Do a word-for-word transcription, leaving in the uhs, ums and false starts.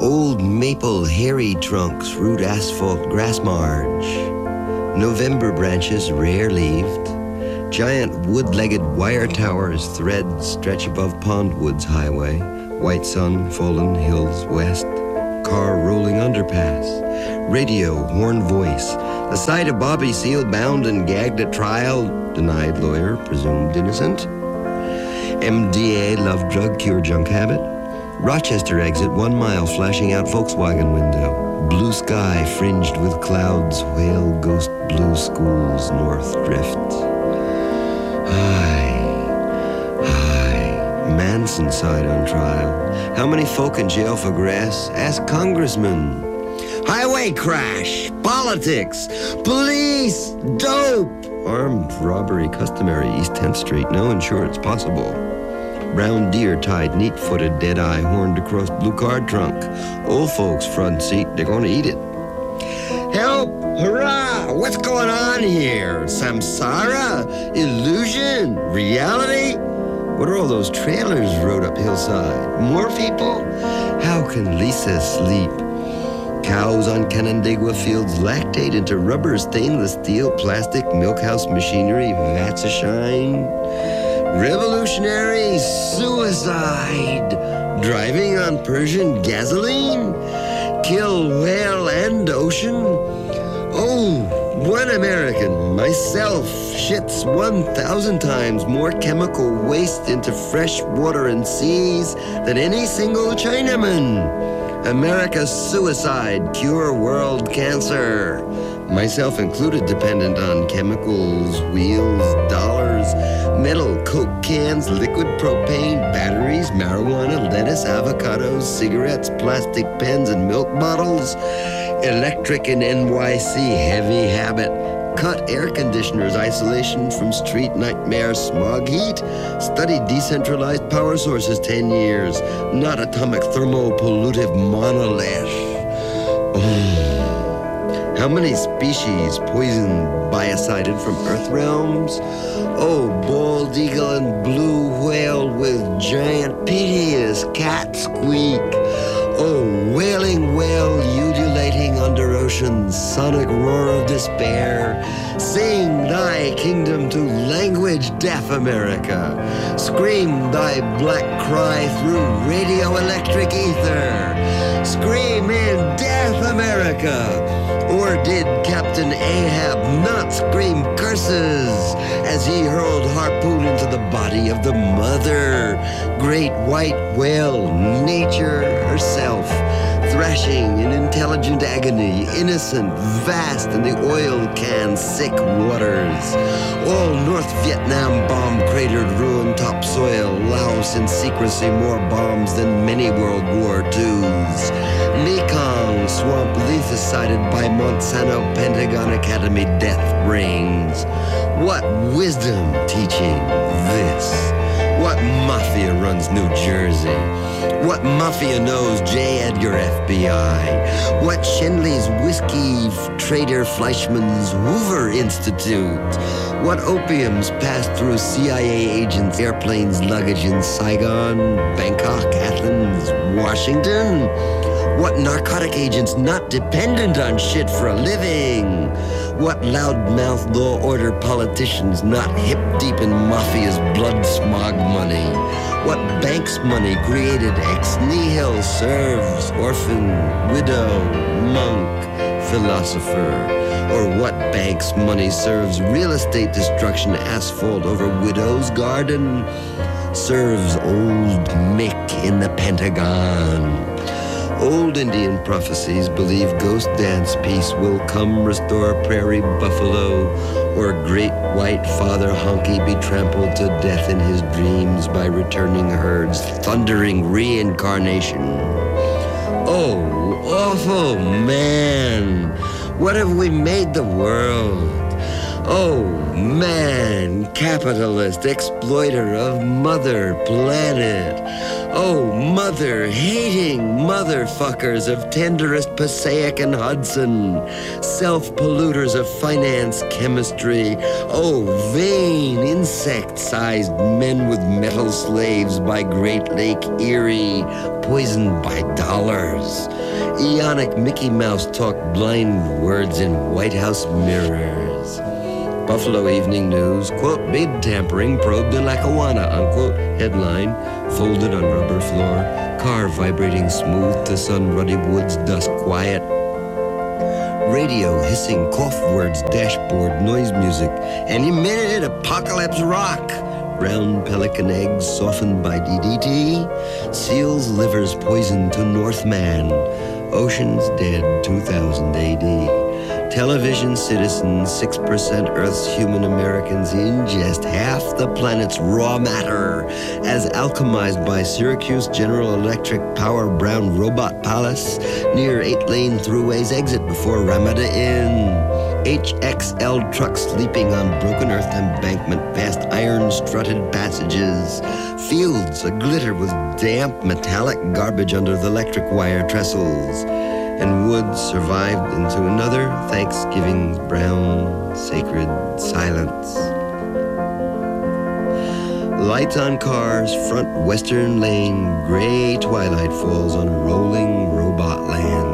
Old maple hairy trunks root asphalt grass marge. November branches rare-leaved. Giant wood-legged wire towers thread stretch above Pondwoods Highway. White sun, fallen hills west. Car rolling underpass. Radio, horn voice. The sight of Bobby Seale bound and gagged at trial. Denied lawyer, presumed innocent. M D A love drug cure junk habit. Rochester exit one mile flashing out Volkswagen window. Blue sky fringed with clouds, whale ghost blue schools north drift. Hi, hi, Manson side on trial. How many folk in jail for grass? Ask congressman. Highway crash, politics, police, dope. Armed robbery customary East tenth Street, no insurance possible. Brown deer tied neat-footed, dead-eye horned across blue car trunk. Old folks front seat, they're gonna eat it. Help! Hurrah! What's going on here? Samsara? Illusion? Reality? What are all those trailers rode up hillside? More people? How can Lisa sleep? Cows on Canandaigua fields lactate into rubber, stainless steel, plastic, milkhouse machinery, vats of shine. Revolutionary suicide. Driving on Persian gasoline. Kill whale and ocean. Oh, one American, myself, shits one thousand times more chemical waste into fresh water and seas than any single Chinaman. America's suicide, cure world cancer. Myself included, dependent on chemicals, wheels, dollars, metal, Coke cans, liquid propane, batteries, marijuana, lettuce, avocados, cigarettes, plastic pens, and milk bottles. Electric in N Y C, heavy habit. Cut air conditioners, isolation from street nightmare, smog heat. Studied decentralized power sources ten years. Not atomic thermopollutive monolith. Oh. How many species poisoned, biocided from earth realms? Oh, bald eagle and blue whale with giant piteous cat squeak. Oh, wailing whale ululating under ocean's sonic roar of despair. Sing thy kingdom to language-deaf America. Scream thy black cry through radio-electric ether. Scream in death, America. Or did Captain Ahab not scream curses as he hurled harpoon into the body of the mother? Great white whale, nature herself, thrashing in intelligent agony, innocent, vast in the oil can sick waters. All North Vietnam bomb-cratered ruined topsoil, Laos in secrecy more bombs than many World War Twos. Mekong swamp lethicided by Monsanto Pentagon Academy death rings. What wisdom teaching this? What mafia runs New Jersey? What mafia knows J. Edgar F B I? What Shenley's whiskey trader Fleischmann's Hoover Institute? What opiums passed through C I A agents' airplanes' luggage in Saigon, Bangkok, Athens, Washington? What narcotic agents not dependent on shit for a living? What loudmouth law order politicians not hip deep in mafia's blood smog money? What bank's money created ex nihilo serves orphan, widow, monk, philosopher? Or what bank's money serves real estate destruction, asphalt over widow's garden? Serves old Mick in the Pentagon. Old Indian prophecies believe ghost dance peace will come restore prairie buffalo, or great white father honky be trampled to death in his dreams by returning herds, thundering reincarnation. Oh, awful man, what have we made the world? Oh man, capitalist, exploiter of mother planet. Oh, mother-hating motherfuckers of tenderest Passaic and Hudson, self-polluters of finance, chemistry. Oh, vain insect-sized men with metal slaves by Great Lake Erie, poisoned by dollars. Eonic Mickey Mouse talk blind words in White House mirrors. Buffalo Evening News, quote, bid tampering probed in Lackawanna, unquote, headline, folded on rubber floor, car vibrating smooth to sun ruddy woods, dusk quiet. Radio hissing cough words, dashboard noise music, any minute apocalypse rock. Brown pelican eggs softened by D D T, seals' livers poisoned to Northman, oceans dead two thousand A D. Television citizens, six percent Earth's human Americans ingest half the planet's raw matter as alchemized by Syracuse General Electric Power Brown Robot Palace near eight-lane throughways exit before Ramada Inn. H X L trucks sleeping on broken earth embankment past iron-strutted passages. Fields aglitter with damp metallic garbage under the electric wire trestles. And woods survived into another Thanksgiving's brown, sacred silence. Lights on cars, front western lane, gray twilight falls on rolling robot land.